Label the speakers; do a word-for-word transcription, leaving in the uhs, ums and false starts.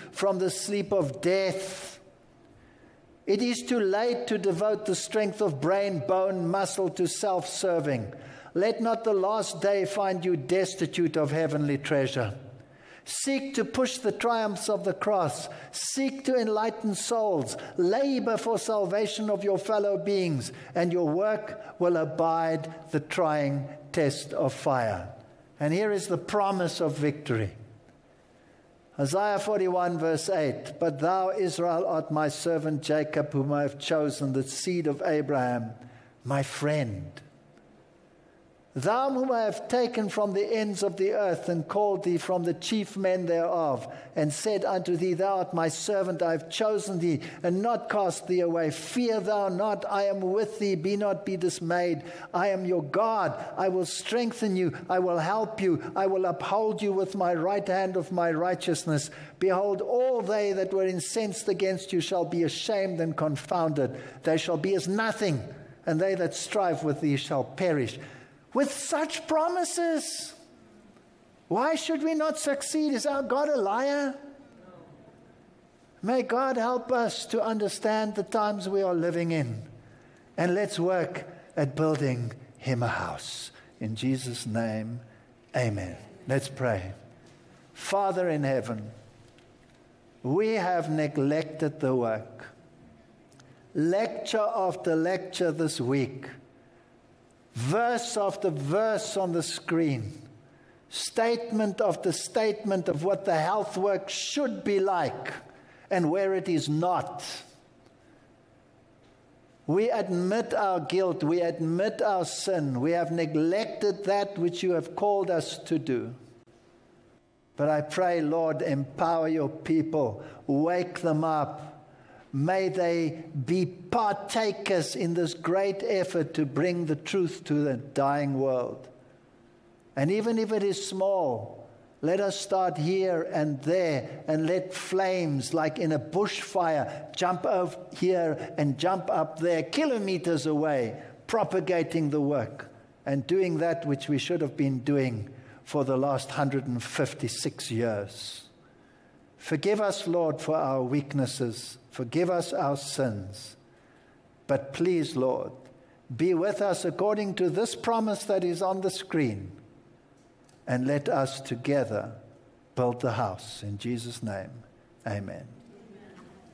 Speaker 1: from the sleep of death. It is too late to devote the strength of brain, bone, muscle to self-serving. Let not the last day find you destitute of heavenly treasure. Seek to push the triumphs of the cross. Seek to enlighten souls. Labor for salvation of your fellow beings, and your work will abide the trying test of fire. And here is the promise of victory. Isaiah forty-one verse eight, But thou, Israel, art my servant Jacob, whom I have chosen, the seed of Abraham, my friend. Thou whom I have taken from the ends of the earth, and called thee from the chief men thereof, and said unto thee, Thou art my servant, I have chosen thee, and not cast thee away. Fear thou not, I am with thee, be not be dismayed. I am your God, I will strengthen you, I will help you, I will uphold you with my right hand of my righteousness. Behold, all they that were incensed against you shall be ashamed and confounded. They shall be as nothing, and they that strive with thee shall perish. With such promises, why should we not succeed? Is our God a liar? May God help us to understand the times we are living in. And let's work at building him a house. In Jesus' name, amen. Let's pray. Father in heaven, we have neglected the work. Lecture after lecture this week. Verse after verse on the screen, statement after statement of what the health work should be like and where it is not. We admit our guilt, we admit our sin, we have neglected that which you have called us to do. But I pray, Lord, empower your people, wake them up. May they be partakers in this great effort to bring the truth to the dying world. And even if it is small, let us start here and there and let flames, like in a bushfire, jump over here and jump up there, kilometers away, propagating the work and doing that which we should have been doing for the last one hundred fifty-six years. Forgive us, Lord, for our weaknesses. Forgive us our sins. But please, Lord, be with us according to this promise that is on the screen. And let us together build the house. In Jesus' name, amen.